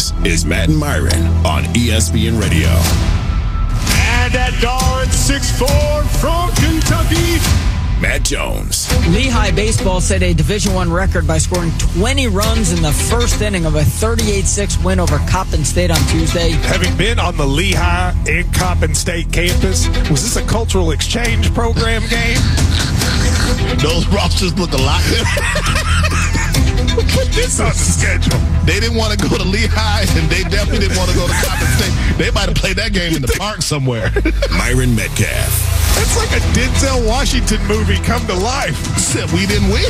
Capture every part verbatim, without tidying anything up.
This is Matt and Myron on E S P N Radio. And at guard, six foot four from Kentucky, Matt Jones. Lehigh baseball set a Division One record by scoring twenty runs in the first inning of a thirty-eight six win over Coppin State on Tuesday. Having been on the Lehigh and Coppin State campus, was this a cultural exchange program game? Those rosters look a lot different. Put this on the schedule. They didn't want to go to Lehigh, and they definitely didn't want to go to Coppin State. They might have played that game in the park somewhere. Myron Metcalf. That's like a Denzel Washington movie come to life. Except we didn't win.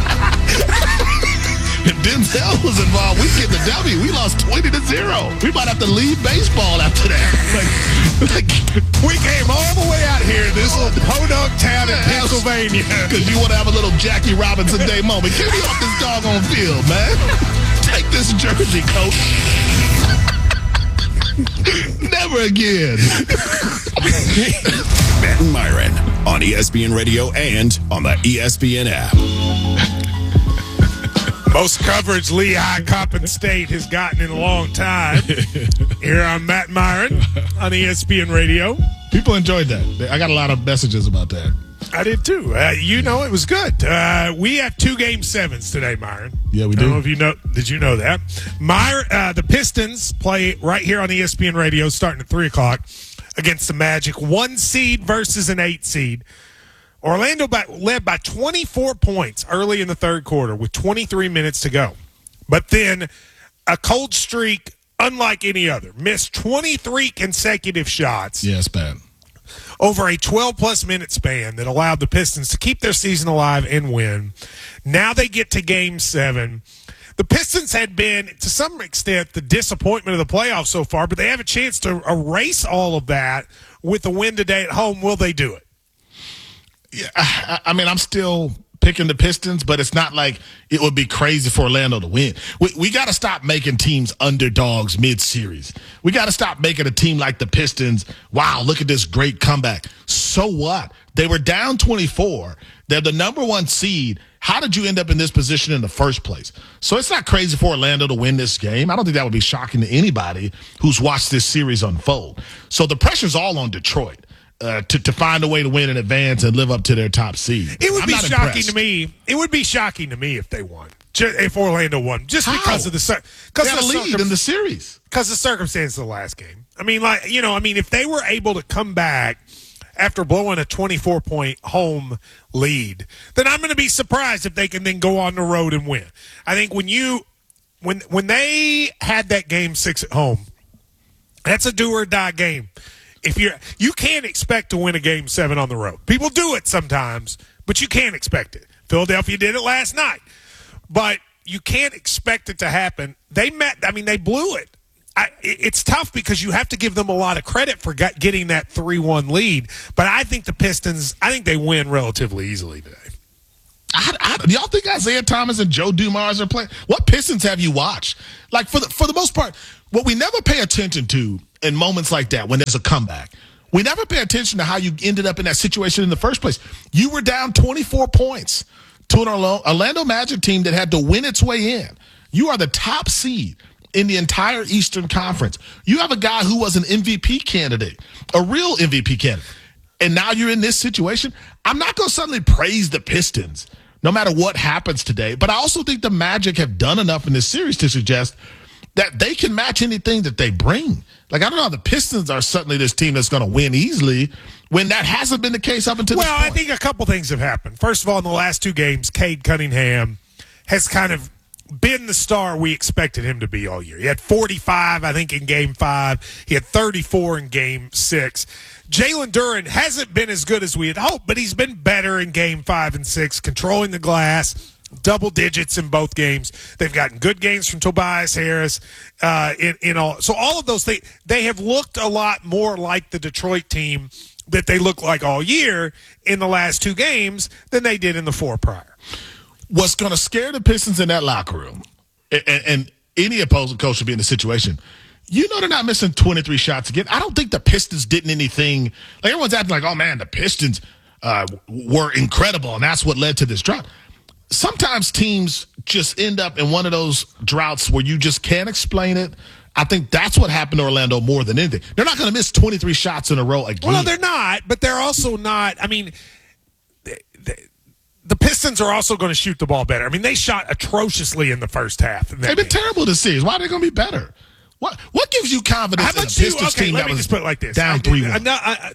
If Denzel was involved, we get the W. We lost twenty to zero. We might have to leave baseball after that. Like, like we came all the way out here, this little podunk town in Pennsylvania. Because you want to have a little Jackie Robinson Day moment. Get me off this doggone field, man. Take this jersey, coach. Never again. Matt and Myron on E S P N Radio and on the E S P N app. Most coverage Lehigh Coppin State has gotten in a long time. Here I'm Matt Myron on E S P N Radio. People enjoyed that. I got a lot of messages about that. I did too. Uh, you know, it was good. Uh, we have two game sevens today, Myron. Yeah, we I do. don't know if you know. Did you know that? Myron, uh, the Pistons play right here on E S P N Radio starting at three o'clock against the Magic. One seed versus an eight seed. Orlando by, led by twenty-four points early in the third quarter with twenty-three minutes to go. But then a cold streak unlike any other. Missed twenty-three consecutive shots. Yeah, it's bad. Over a twelve-plus minute span that allowed the Pistons to keep their season alive and win. Now they get to Game seven. The Pistons had been, to some extent, the disappointment of the playoffs so far, but they have a chance to erase all of that with the win today at home. Will they do it? Yeah, I, I mean, I'm still picking the Pistons, but it's not like it would be crazy for Orlando to win. We, we got to stop making teams underdogs mid-series. We got to stop making a team like the Pistons, wow, look at this great comeback. So what? They were down twenty-four. They're the number one seed. How did you end up in this position in the first place? So it's not crazy for Orlando to win this game. I don't think that would be shocking to anybody who's watched this series unfold. So the pressure's all on Detroit. Uh, to, to find a way to win in advance and live up to their top seed. It would I'm be not shocking impressed. to me. It would be shocking to me if they won. Just, if Orlando won, just How? because of the They because had of a the lead circum- in the series. because the circumstance of the last game. I mean, like you know, I mean, if they were able to come back after blowing a twenty-four point home lead, then I'm going to be surprised if they can then go on the road and win. I think when you when when they had that game six at home, that's a do or die game. If you're, you can't expect to win a game seven on the road. People do it sometimes, but you can't expect it. Philadelphia did it last night, but you can't expect it to happen. They met. I mean, they blew it. I, it's tough because you have to give them a lot of credit for get, getting that three one lead. But I think the Pistons. I think they win relatively easily today. I, I, do y'all think Isaiah Thomas and Joe Dumars are playing? What Pistons have you watched? Like for the for the most part, what we never pay attention to in moments like that when there's a comeback, we never pay attention to how you ended up in that situation in the first place. You were down twenty-four points to an Orlando Magic team that had to win its way in. You are the top seed in the entire Eastern Conference. You have a guy who was an M V P candidate, a real M V P candidate. And now you're in this situation. I'm not going to suddenly praise the Pistons no matter what happens today. But I also think the Magic have done enough in this series to suggest that they can match anything that they bring. Like, I don't know how the Pistons are suddenly this team that's going to win easily when that hasn't been the case up until well, this point. I think a couple things have happened. First of all, in the last two games, Cade Cunningham has kind of been the star we expected him to be all year. He had forty-five, I think, in game five. He had thirty-four in game six. Jalen Duren hasn't been as good as we had hoped, but he's been better in game five and six, controlling the glass, double digits in both games. They've gotten good games from Tobias Harris. Uh, in, in all, so all of those things, they have looked a lot more like the Detroit team that they look like all year in the last two games than they did in the four prior. What's going to scare the Pistons in that locker room, and, and any opposing coach should be in the situation, you know they're not missing twenty-three shots again. I don't think the Pistons did anything. Like, everyone's acting like, oh, man, the Pistons uh, were incredible, and that's what led to this drop. sometimes teams just end up in one of those droughts where you just can't explain it. I think that's what happened to Orlando more than anything. They're not going to miss twenty-three shots in a row again. Well, no, they're not, but they're also not. I mean, they, they, the Pistons are also going to shoot the ball better. I mean, they shot atrociously in the first half. They've been game. terrible this series. Why are they going to be better? What What gives you confidence How much in a do you, Pistons okay, team let that me was just put it like this. down three one?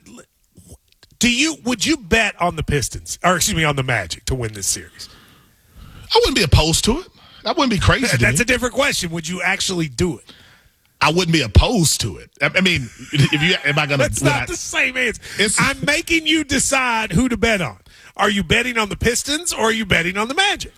Do you would you bet on the Pistons or excuse me on the Magic to win this series? I wouldn't be opposed to it. That wouldn't be crazy. Th- to that's me. a different question. Would you actually do it? I wouldn't be opposed to it. I, I mean, if you am I going to? That's not I, the same answer. It's, I'm making you decide who to bet on. Are you betting on the Pistons or are you betting on the Magic?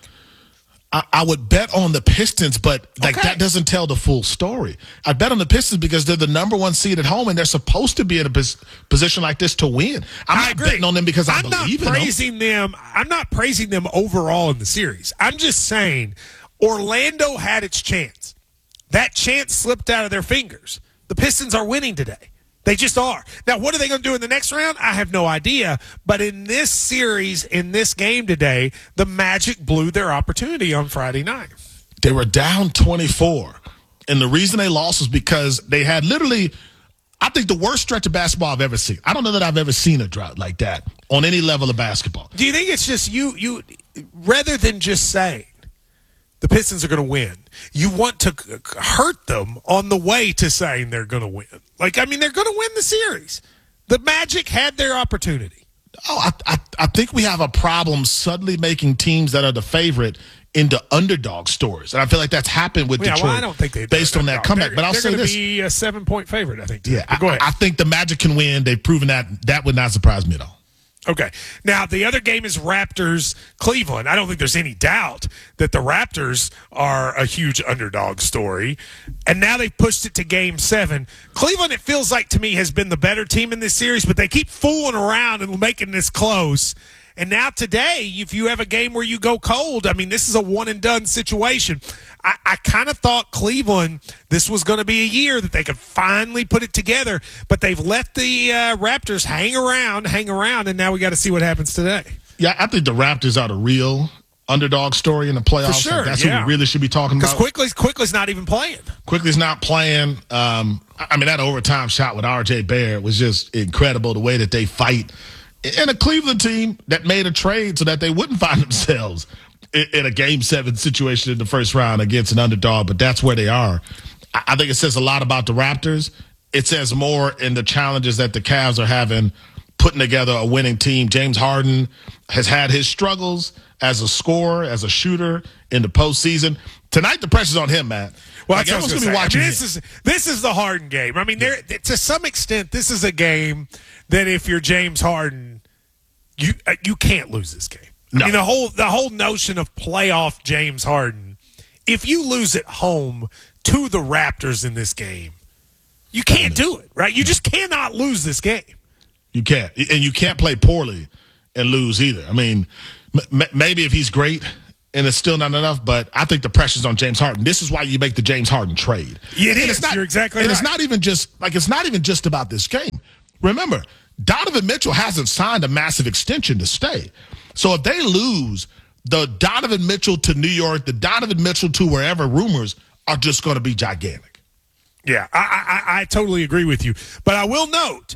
I, I would bet on the Pistons, but like Okay. that doesn't tell the full story. I bet on the Pistons because they're the number one seed at home, and they're supposed to be in a pos- position like this to win. I'm I not agree. betting on them because I I'm not believe in them. praising them. I'm not praising them overall in the series. I'm just saying Orlando had its chance. That chance slipped out of their fingers. The Pistons are winning today. They just are. Now, what are they going to do in the next round? I have no idea. But in this series, in this game today, the Magic blew their opportunity on Friday night. They were down twenty-four, and the reason they lost was because they had literally, I think, the worst stretch of basketball I've ever seen. I don't know that I've ever seen a drought like that on any level of basketball. Do you think it's just you, you rather than just saying the Pistons are going to win, you want to hurt them on the way to saying they're going to win? Like, I mean, they're going to win the series. The Magic had their opportunity. Oh, I, I, I think we have a problem suddenly making teams that are the favorite into underdog stories, and I feel like that's happened with Yeah, Detroit. well, I don't think they based on that comeback. They're, but I'll they're say gonna this: be a seven-point favorite, I think. Today. yeah, But go ahead. I, I think the Magic can win. They've proven that. That would not surprise me at all. Okay. Now, the other game is Raptors-Cleveland. I don't think there's any doubt that the Raptors are a huge underdog story. And now they've pushed it to game seven. Cleveland, it feels like to me, has been the better team in this series, but they keep fooling around and making this close. And now today, if you have a game where you go cold, I mean, this is a one-and-done situation. I, I kind of thought Cleveland, this was going to be a year that they could finally put it together, but they've let the uh, Raptors hang around, hang around, and now we got to see what happens today. Yeah, I think the Raptors are the real underdog story in the playoffs. For sure, Like, that's yeah. who we really should be talking Because about. Quickly's, Quickly's not even playing. Quickly's not playing. Um, I mean, that overtime shot with R J Barrett was just incredible, the way that they fight. And a Cleveland team that made a trade so that they wouldn't find themselves in, in a game seven situation in the first round against an underdog, but that's where they are. I, I think it says a lot about the Raptors. It says more in the challenges that the Cavs are having putting together a winning team. James Harden has had his struggles as a scorer, as a shooter in the postseason. Tonight, the pressure's on him, man. Well, Like, that's what I was everyone's gonna gonna be say. watching I mean, this him. is this is the Harden game. I mean, there to some extent, this is a game that if you're James Harden, you uh, you can't lose this game. No. I mean, the whole the whole notion of playoff James Harden, if you lose at home to the Raptors in this game, you can't do it, right? You just cannot lose this game. You can't. And you can't play poorly and lose either. I mean, m- maybe if he's great and it's still not enough, but I think the pressure's on James Harden. This is why you make the James Harden trade. It And is. it's not, You're exactly and right. it's not even just like it's not even just about this game. Remember, Donovan Mitchell hasn't signed a massive extension to stay. So if they lose, the Donovan Mitchell to New York, the Donovan Mitchell to wherever rumors are just going to be gigantic. Yeah, I, I I totally agree with you. But I will note,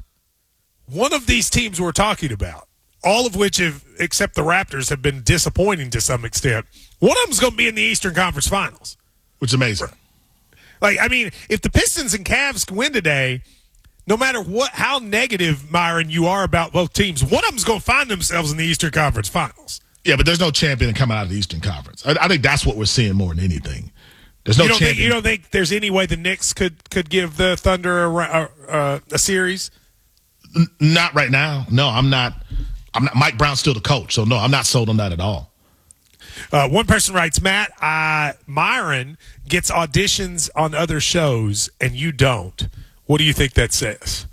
one of these teams we're talking about, all of which have, except the Raptors, have been disappointing to some extent. One of them's going to be in the Eastern Conference Finals. Which is amazing. Like, I mean, if the Pistons and Cavs can win today, no matter what, how negative, Myron, you are about both teams, one of them's going to find themselves in the Eastern Conference Finals. Yeah, but there's no champion coming out of the Eastern Conference. I, I think that's what we're seeing more than anything. There's no you don't champion. think you don't think there's any way the Knicks could could give the Thunder a, a, a, a series? N- not right now. No, I'm not. I'm not. Mike Brown's still the coach, so no, I'm not sold on that at all. Uh, one person writes, Matt, uh, Myron gets auditions on other shows and you don't. What do you think that says?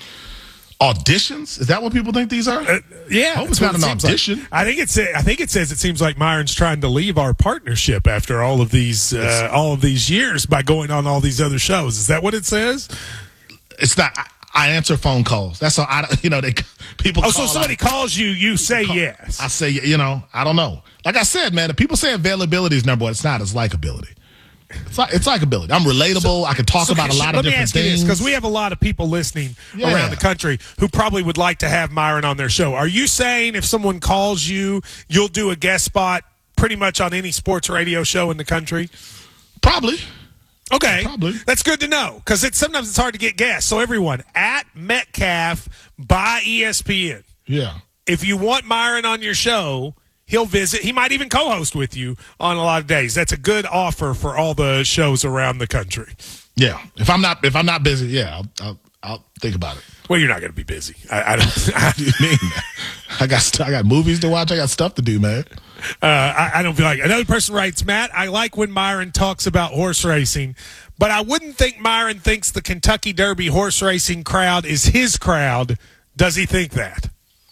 Auditions? Is that what people think these are? Uh, yeah, I hope that's it's not what an it seems audition. like. I think it's. I think it says it seems like Myron's trying to leave our partnership after all of these uh, all of these years by going on all these other shows. Is that what it says? It's not. I, I answer phone calls. That's all. I, you know, they people. Oh, call, so somebody I, calls you, you say call, yes. I say, you know, I don't know. Like I said, man, if people say availability is number one, it's not. It's likability. It's like it's likability. I'm relatable. So, I can talk so about a lot of different things. Because we have a lot of people listening yeah. around the country who probably would like to have Myron on their show. Are you saying if someone calls you, you'll do a guest spot pretty much on any sports radio show in the country? Probably. Okay, Probably. That's good to know because it's sometimes it's hard to get guests. So everyone at Metcalf by E S P N. Yeah. If you want Myron on your show, he'll visit. He might even co-host with you on a lot of days. That's a good offer for all the shows around the country. Yeah. If I'm not if I'm not busy, yeah, I'll I'll, I'll think about it. Well, you're not going to be busy. I, I don't. What do you mean? I got st- I got movies to watch. I got stuff to do, man. Uh, I, I don't feel like another person writes, Matt, I like when Myron talks about horse racing, but I wouldn't think Myron thinks the Kentucky Derby horse racing crowd is his crowd. Does he think that?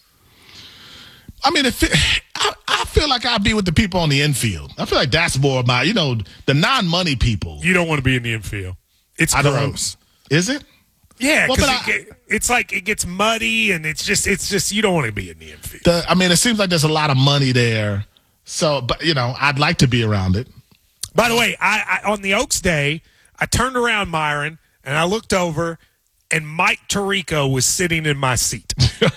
I mean, if it, I, I feel like I'd be with the people on the infield. I feel like that's more of my, you know, the non-money people. You don't want to be in the infield. It's I gross. Don't, is it? Yeah, because well, it it's like it gets muddy, and it's just it's just you don't want to be in the infield. The, I mean, it seems like there's a lot of money there. So, but you know, I'd like to be around it. By the way, I, I on the Oaks Day, I turned around, Myron, and I looked over, and Mike Tirico was sitting in my seat.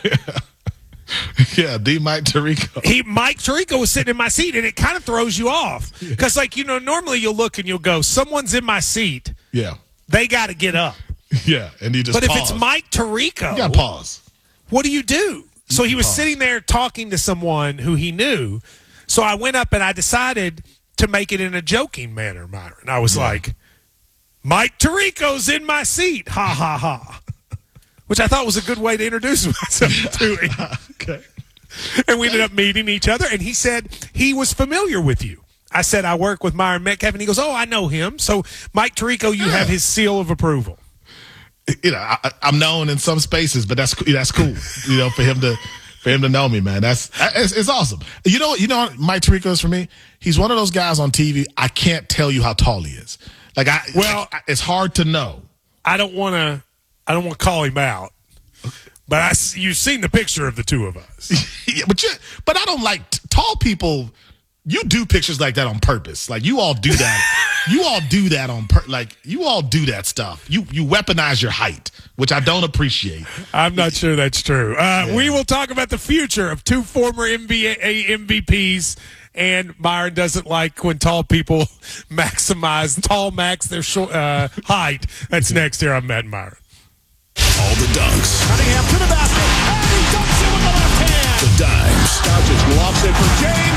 Yeah, D. Mike Tirico. He Mike Tirico was sitting in my seat, and it kind of throws you off because, like, you know, normally you'll look and you'll go, "Someone's in my seat." Yeah, they got to get up. Yeah, and you just. But pause. if it's Mike Tirico, you got to pause. What do you do? So he was pause. sitting there talking to someone who he knew. So I went up and I decided to make it in a joking manner, Myron. I was yeah. like, Mike Tirico's in my seat. Ha, ha, ha. Which I thought was a good way to introduce myself to him. Okay. And we ended up meeting each other, and he said he was familiar with you. I said, I work with Myron Metcalf, and he goes, oh, I know him. So, Mike Tirico, you yeah. have his seal of approval. You know, I, I'm known in some spaces, but that's that's cool. You know, for him to for him to know me, man, that's it's, it's awesome. You know, you know, what Mike Tirico is for me. He's one of those guys on T V. I can't tell you how tall he is. Like, I well, I, it's hard to know. I don't want to. I don't want to call him out, but I you've seen the picture of the two of us. Yeah, but you, but I don't like t- tall people. You do pictures like that on purpose. Like, you all do that. you all do that on pur- like you all do that stuff. You you weaponize your height, which I don't appreciate. I'm not sure that's true. Uh, yeah. We will talk about the future of two former N B A M V Ps. And Myron doesn't like when tall people maximize, tall max their short, uh, height. That's next here on Matt and Myron. All the dunks. Cunningham to the basket. And he dunks it with the left hand. The dimes. Doncic lobs it for James.